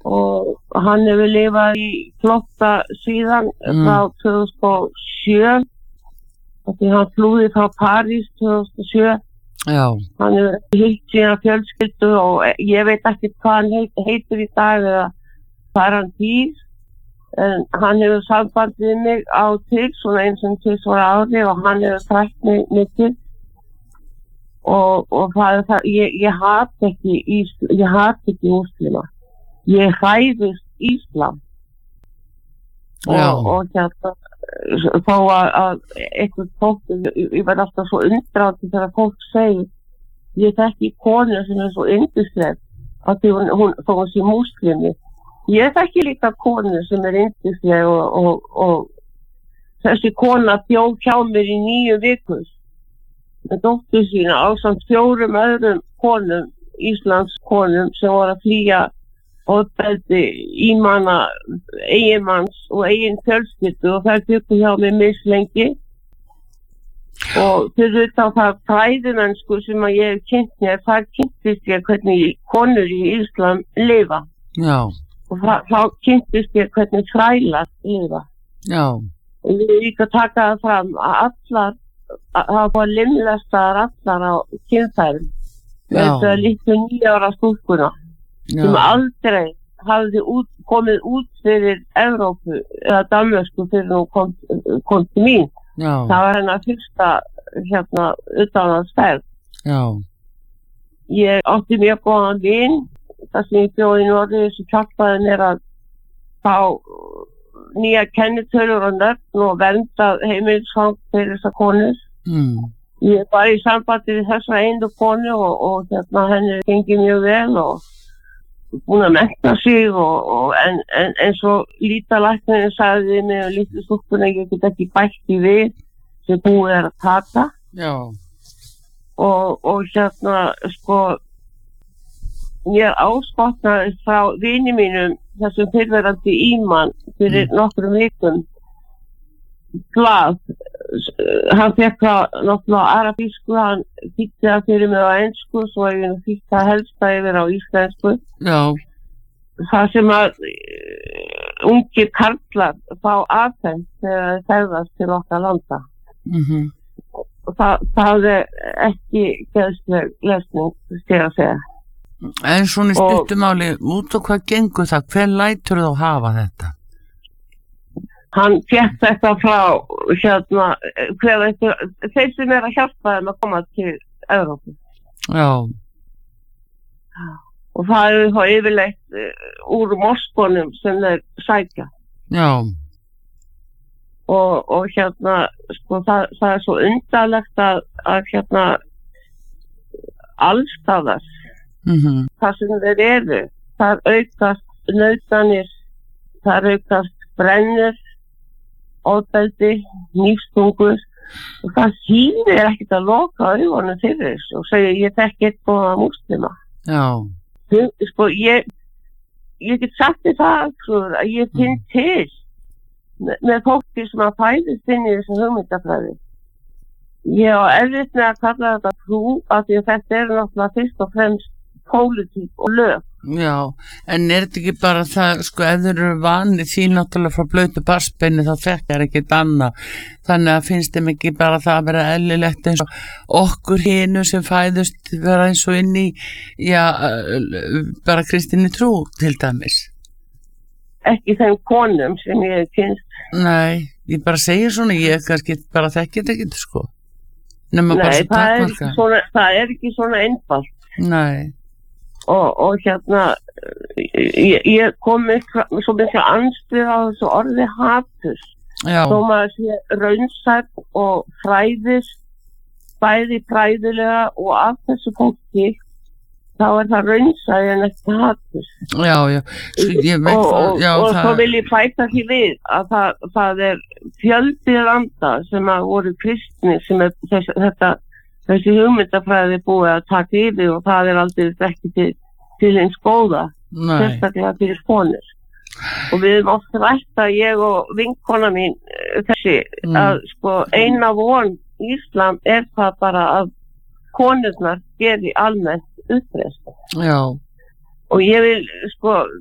og hann hefur lifað í flótta síðan frá 2007 því hann flúði frá París 2007. Já. Hann hefur hitt sína fjölskyldu og ég veit ekki hvað hann heitir í dag eða hvað hann býr, en hann hefur samband við mig á til svona eins og tvisvar á ári og hann hefur frætt mig mikið og það er það, ég hat ekki múslima, ég hræðist Íslam og hérna þó að eitthvað fólk, ég verð alltaf svo undrandi þegar fólk segir ég þekki konu sem er svo yndisleg að því hún þó hún sé múslimi. Ég þekki líka konu sem er yndisleg og þessi kona bjó hjá mér í 9 vikur með dóttur sína ásamt 4 öðrum konum, Íslands konum sem voru að flýja ofbeldi ímanna eiginmanns og eigin fjölskyldu og þær bjuggu hjá mér mislengi og fyrir þá það fræðimennsku sem að ég hef kynnt mér, það kynntist ég hvernig konur í Íslam lifa. Já. Og þá kynntist ég hvernig þrælar lifa. Já. Og ég vil líka taka það fram að það var limlestar allar á kynfærum með þetta litlu 9 ára stúlkuna sem aldrei hafði komið út fyrir Evrópu eða Danmörsku fyrir hún kom til mín. Já. Það var hennar fyrsta utanlandsferð. Já. Ég átti mjög góðan vin þar sem ég bjó í Noregi sem hjálpaði mér að fá nýja kennitölur og nöfn og vernda heimilisfang fyrir þessar konur. Ég er bara í sambandi við þessa einu konu og henni gengið mjög vel og búin að mennta sig en svo lítalæknirinn sagði við mig og litlu stúlkuna ég get ekki bætt í við sem búið er að taka. Já. Og sko ég áskotnaði frá vini mínum þessum fyrrverandi ímann fyrir nokkrum vikum blað. Hann fekk það náttúrulega arabísku, hann þýddi það fyrir mig á ensku svo ég þýddi það helsta yfir á íslensku. Já. Það sem að ungir karlar fá afhent þegar þeir ferðast til okkar landa. Og það er ekki geðsleg lesning, skal að segja. En svona stuttumáli, út og hvað gengur það? Hver lætur þú hafa þetta? Hann fékk þetta frá þeir sem er að hjálpa þeim að koma til Evrópu. Já. Og það er þá yfirleitt úr moskunum sem þeir sækja. Já. Og sko það er svo undarlegt að allstaðar það sem þeir eru, það aukast nauðganir, það aukast brennur, ofbeldi, hnífstungur og það þýðir ekkert að loka augunum fyrir þessu og segja ég þekki eitthvað að múslima. Já. Sko ég get sagt þér það að ég finn til með fólki sem að fæðist inn í þessu hugmyndafræði. Ég á erfitt með að kalla þetta trú af því að þetta er náttúrulega fyrst og fremst pólitík og lög. Já, en er þetta ekki bara það, sko, ef þeir eru vanir því náttúrulega frá blautu barnsbeini þá þekkar ekkert annað, þannig að finnst þeim ekki bara það að vera eðlilegt eins og okkur hinu sem fæðust vera eins og inn í, bara kristinni trú til dæmis. Ekki þeim konum sem ég kynst. Nei, ég bara segir svona, ég kannski bara þekkir þetta ekki, sko. Nei, það er ekki svona einfalt. Nei. Og ég kom með svo mikla anstöð á þessu orði hatur. Já. Þó maður sé raunsætt og fræðist bæði fræðilega og af þessu fólki þá er það raunsætt en ekki hatur. Já. Og svo vil ég bæta því við að það er fjöldi landa sem að voru kristni sem er þessi hugmyndafræði búið að taka yfir og það er aldrei ekki til eins góða, sérstaklega fyrir konur. Og við erum oft rætt að ég og vinkona mín þessi að sko eina von Íslam er það bara að konurnar geri almennt uppreist. Já. Og ég vil sko